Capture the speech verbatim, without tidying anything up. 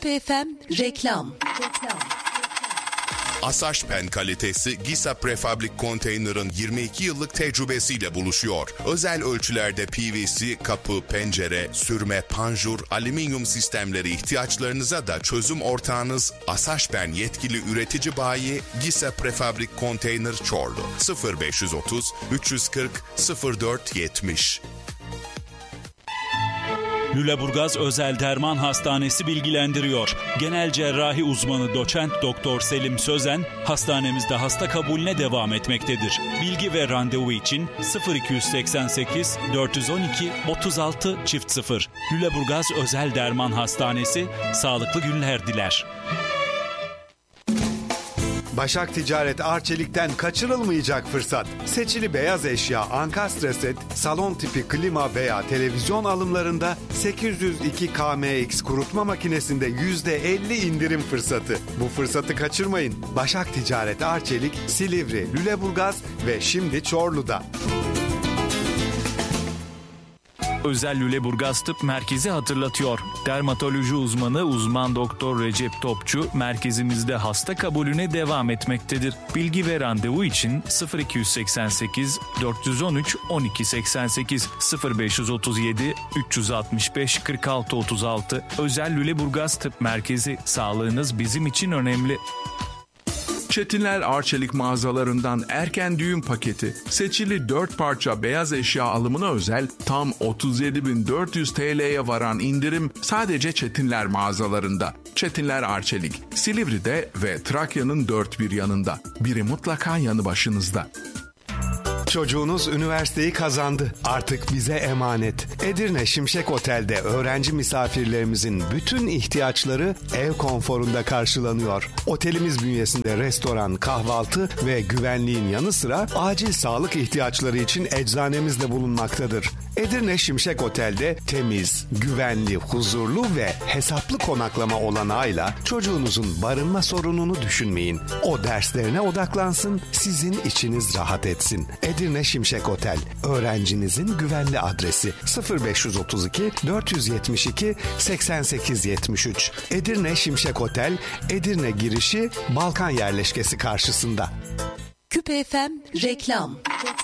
Küpe F M reklam. Asaşpen kalitesi Gisa Prefabrik Container'ın yirmi iki yıllık tecrübesiyle buluşuyor. Özel ölçülerde P V C, kapı, pencere, sürme, panjur, alüminyum sistemleri ihtiyaçlarınıza da çözüm ortağınız Asaşpen yetkili üretici bayi Gisa Prefabrik Container Çorlu. sıfır beş otuz üç kırk sıfır dört yetmiş. Lüleburgaz Özel Derman Hastanesi bilgilendiriyor. Genel cerrahi uzmanı doçent doktor Selim Sözen hastanemizde hasta kabulüne devam etmektedir. Bilgi ve randevu için sıfır iki seksen sekiz dört on iki otuz altı sıfır. Lüleburgaz Özel Derman Hastanesi sağlıklı günler diler. Başak Ticaret Arçelik'ten kaçırılmayacak fırsat. Seçili beyaz eşya, ankastre set, salon tipi klima veya televizyon alımlarında sekiz yüz iki K M X kurutma makinesinde yüzde elli indirim fırsatı. Bu fırsatı kaçırmayın. Başak Ticaret Arçelik, Silivri, Lüleburgaz ve şimdi Çorlu'da. Özel Lüleburgaz Tıp Merkezi hatırlatıyor. Dermatoloji uzmanı uzman doktor Recep Topçu merkezimizde hasta kabulüne devam etmektedir. Bilgi ve randevu için sıfır iki seksen sekiz dört on üç on iki seksen sekiz sıfır beş otuz yedi üç altmış beş kırk altı otuz altı. Özel Lüleburgaz Tıp Merkezi, sağlığınız bizim için önemli. Çetinler Arçelik mağazalarından erken düğün paketi. Seçili dört parça beyaz eşya alımına özel tam otuz yedi bin dört yüz T L'ye varan indirim sadece Çetinler mağazalarında. Çetinler Arçelik, Silivri'de ve Trakya'nın dört bir yanında. Biri mutlaka yanı başınızda. Çocuğunuz üniversiteyi kazandı. Artık bize emanet. Edirne Şimşek Otel'de öğrenci misafirlerimizin bütün ihtiyaçları ev konforunda karşılanıyor. Otelimiz bünyesinde restoran, kahvaltı ve güvenliğin yanı sıra acil sağlık ihtiyaçları için eczanemiz de bulunmaktadır. Edirne Şimşek Otel'de temiz, güvenli, huzurlu ve hesaplı konaklama olanağıyla çocuğunuzun barınma sorununu düşünmeyin. O derslerine odaklansın, sizin içiniz rahat etsin. Edirne Şimşek Otel, öğrencinizin güvenli adresi sıfır beş otuz iki dört yetmiş iki seksen sekiz yetmiş üç. Edirne Şimşek Otel, Edirne girişi Balkan yerleşkesi karşısında. Küpe F M reklam.